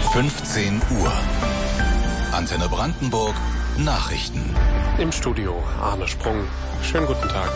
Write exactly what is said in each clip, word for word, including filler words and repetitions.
fünfzehn Uhr. Antenne Brandenburg Nachrichten. Im Studio Arne Sprung. Schönen guten Tag.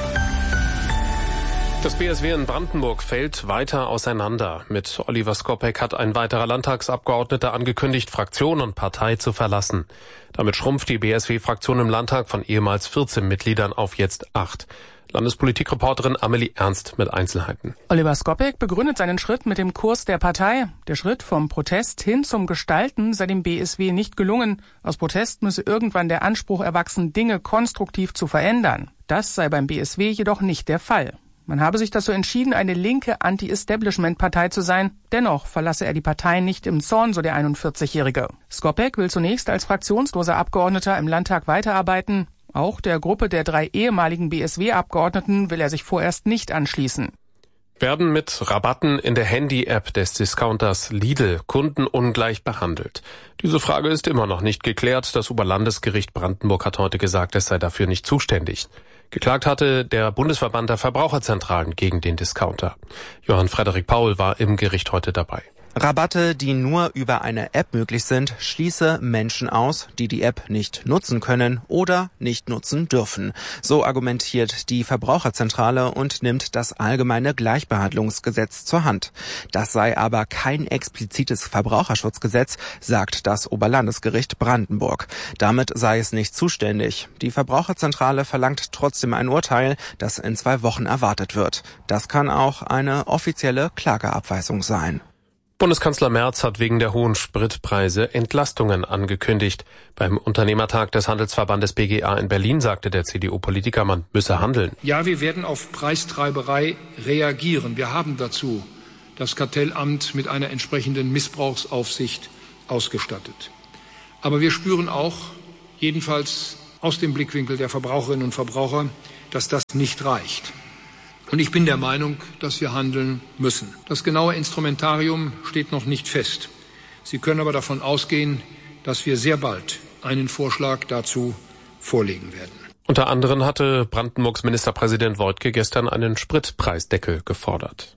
Das B S W in Brandenburg fällt weiter auseinander. Mit Oliver Skopek hat ein weiterer Landtagsabgeordneter angekündigt, Fraktion und Partei zu verlassen. Damit schrumpft die B S W-Fraktion im Landtag von ehemals vierzehn Mitgliedern auf jetzt acht. Landespolitikreporterin Amelie Ernst mit Einzelheiten. Oliver Skopek begründet seinen Schritt mit dem Kurs der Partei. Der Schritt vom Protest hin zum Gestalten sei dem B S W nicht gelungen. Aus Protest müsse irgendwann der Anspruch erwachsen, Dinge konstruktiv zu verändern. Das sei beim B S W jedoch nicht der Fall. Man habe sich dazu entschieden, eine linke Anti-Establishment-Partei zu sein. Dennoch verlasse er die Partei nicht im Zorn, so der einundvierzigjährige. Skopek will zunächst als fraktionsloser Abgeordneter im Landtag weiterarbeiten. Auch der Gruppe der drei ehemaligen B S W-Abgeordneten will er sich vorerst nicht anschließen. Werden mit Rabatten in der Handy-App des Discounters Lidl Kunden ungleich behandelt? Diese Frage ist immer noch nicht geklärt. Das Oberlandesgericht Brandenburg hat heute gesagt, es sei dafür nicht zuständig. Geklagt hatte der Bundesverband der Verbraucherzentralen gegen den Discounter. Johann Frederik Paul war im Gericht heute dabei. Rabatte, die nur über eine App möglich sind, schließe Menschen aus, die die App nicht nutzen können oder nicht nutzen dürfen. So argumentiert die Verbraucherzentrale und nimmt das allgemeine Gleichbehandlungsgesetz zur Hand. Das sei aber kein explizites Verbraucherschutzgesetz, sagt das Oberlandesgericht Brandenburg. Damit sei es nicht zuständig. Die Verbraucherzentrale verlangt trotzdem ein Urteil, das in zwei Wochen erwartet wird. Das kann auch eine offizielle Klageabweisung sein. Bundeskanzler Merz hat wegen der hohen Spritpreise Entlastungen angekündigt. Beim Unternehmertag des Handelsverbandes B G A in Berlin sagte der C D U-Politiker, man müsse handeln. Ja, wir werden auf Preistreiberei reagieren. Wir haben dazu das Kartellamt mit einer entsprechenden Missbrauchsaufsicht ausgestattet. Aber wir spüren auch, jedenfalls aus dem Blickwinkel der Verbraucherinnen und Verbraucher, dass das nicht reicht. Und ich bin der Meinung, dass wir handeln müssen. Das genaue Instrumentarium steht noch nicht fest. Sie können aber davon ausgehen, dass wir sehr bald einen Vorschlag dazu vorlegen werden. Unter anderem hatte Brandenburgs Ministerpräsident Woidke gestern einen Spritpreisdeckel gefordert.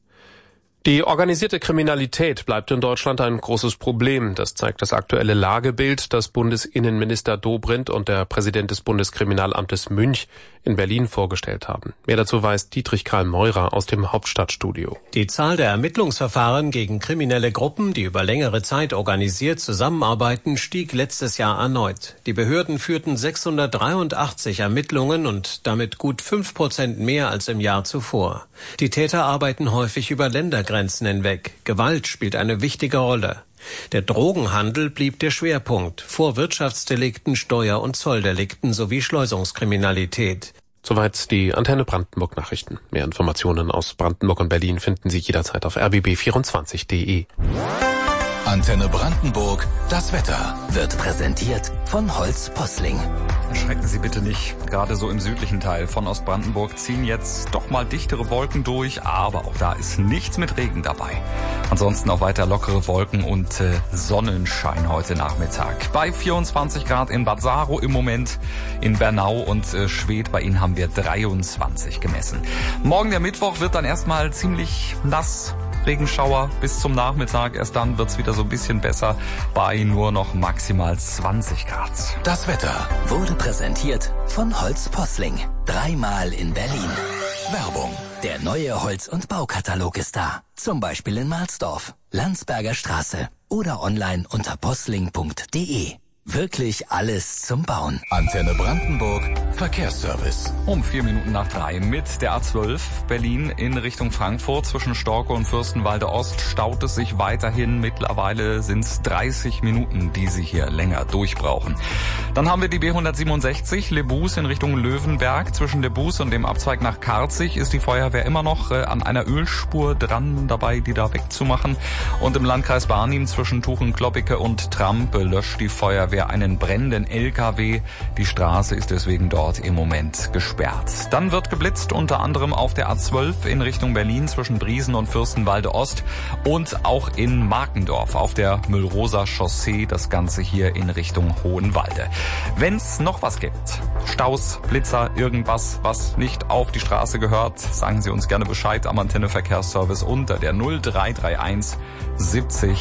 Die organisierte Kriminalität bleibt in Deutschland ein großes Problem. Das zeigt das aktuelle Lagebild, das Bundesinnenminister Dobrindt und der Präsident des Bundeskriminalamtes Münch in Berlin vorgestellt haben. Mehr dazu weiß Dietrich Karl Meurer aus dem Hauptstadtstudio. Die Zahl der Ermittlungsverfahren gegen kriminelle Gruppen, die über längere Zeit organisiert zusammenarbeiten, stieg letztes Jahr erneut. Die Behörden führten sechshundertdreiundachtzig Ermittlungen und damit gut fünf Prozent mehr als im Jahr zuvor. Die Täter arbeiten häufig über Ländergrenzen hinweg. Gewalt spielt eine wichtige Rolle. Der Drogenhandel blieb der Schwerpunkt, vor Wirtschaftsdelikten, Steuer- und Zolldelikten sowie Schleusungskriminalität. Soweit die Antenne Brandenburg Nachrichten. Mehr Informationen aus Brandenburg und Berlin finden Sie jederzeit auf r b b vierundzwanzig punkt d e. Antenne Brandenburg, das Wetter wird präsentiert von Holz Posling. Erschrecken Sie bitte nicht. Gerade so im südlichen Teil von Ostbrandenburg ziehen jetzt doch mal dichtere Wolken durch, aber auch da ist nichts mit Regen dabei. Ansonsten auch weiter lockere Wolken und äh, Sonnenschein heute Nachmittag. Bei vierundzwanzig Grad in Bad Saro im Moment, in Bernau und äh, Schwedt, bei Ihnen haben wir dreiundzwanzig gemessen. Morgen der Mittwoch wird dann erstmal ziemlich nass. Regenschauer bis zum Nachmittag. Erst dann wird's wieder so ein bisschen besser bei nur noch maximal zwanzig Grad. Das Wetter wurde präsentiert von Holz Posling. Dreimal in Berlin. Werbung. Der neue Holz- und Baukatalog ist da. Zum Beispiel in Marsdorf, Landsberger Straße oder online unter posling punkt d e. Wirklich alles zum Bauen. Antenne Brandenburg, Verkehrsservice. Um vier Minuten nach drei mit der A zwölf Berlin in Richtung Frankfurt zwischen Storkow und Fürstenwalde Ost staut es sich weiterhin. Mittlerweile sind es dreißig Minuten, die Sie hier länger durchbrauchen. Dann haben wir die B hundertsiebenundsechzig Lebus in Richtung Löwenberg. Zwischen Lebus und dem Abzweig nach Karzig ist die Feuerwehr immer noch äh, an einer Ölspur dran, dabei die da wegzumachen. Und im Landkreis Barnim zwischen Tuchen-Kloppicke und Trampe löscht die Feuerwehr einen brennenden L K W. Die Straße ist deswegen dort im Moment gesperrt. Dann wird geblitzt, unter anderem auf der A zwölf in Richtung Berlin zwischen Briesen und Fürstenwalde Ost und auch in Markendorf auf der Müllrosa Chaussee, das Ganze hier in Richtung Hohenwalde. Wenn's noch was gibt, Staus, Blitzer, irgendwas, was nicht auf die Straße gehört, sagen Sie uns gerne Bescheid am Antenne Verkehrsservice unter der null drei drei eins siebzig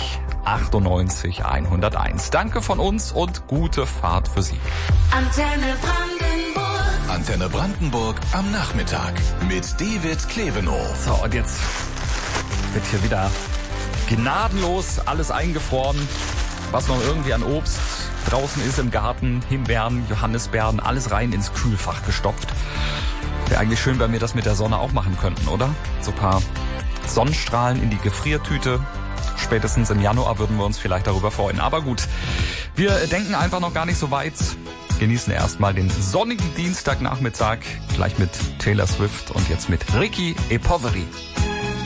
achtundneunzig hunderteins. Danke von uns und gute Fahrt für Sie. Antenne Brandenburg. Antenne Brandenburg am Nachmittag mit David Klevenow. So, und jetzt wird hier wieder gnadenlos alles eingefroren, was noch irgendwie an Obst draußen ist im Garten. Himbeeren, Johannisbeeren, alles rein ins Kühlfach gestopft. Wäre eigentlich schön, wenn wir das mit der Sonne auch machen könnten, oder? So ein paar Sonnenstrahlen in die Gefriertüte. Spätestens im Januar würden wir uns vielleicht darüber freuen. Aber gut, wir denken einfach noch gar nicht so weit. Genießen erstmal den sonnigen Dienstagnachmittag. Gleich mit Taylor Swift und jetzt mit Ricky E. Poveri.